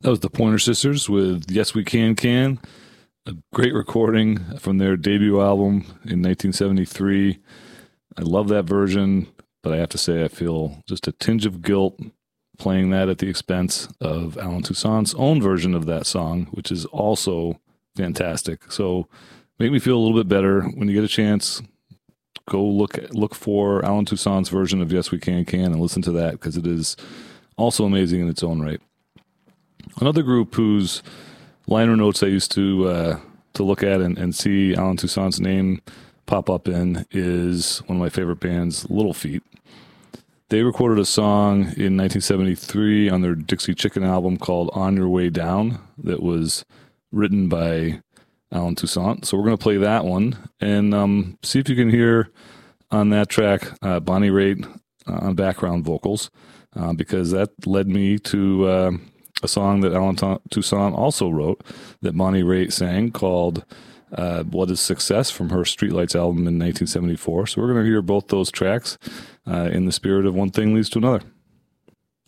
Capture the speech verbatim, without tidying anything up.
That was the Pointer Sisters with Yes We Can Can, a great recording from their debut album in nineteen seventy-three. I love that version, but I have to say I feel just a tinge of guilt playing that at the expense of Alan Toussaint's own version of that song, which is also fantastic. So make me feel a little bit better. When you get a chance, go look look for Alan Toussaint's version of Yes We Can Can and listen to that, because it is also amazing in its own right. Another group whose liner notes I used to uh, to look at and, and see Alan Toussaint's name pop up in is one of my favorite bands, Little Feat. They recorded a song in nineteen seventy-three on their Dixie Chicken album called On Your Way Down that was written by Alan Toussaint. So we're going to play that one and um, see if you can hear on that track uh, Bonnie Raitt uh, on background vocals, uh, because that led me to uh, a song that Alan Toussaint also wrote that Bonnie Raitt sang called uh, What is Success from her Streetlights album in nineteen seventy-four. So we're going to hear both those tracks uh, in the spirit of One Thing Leads to Another.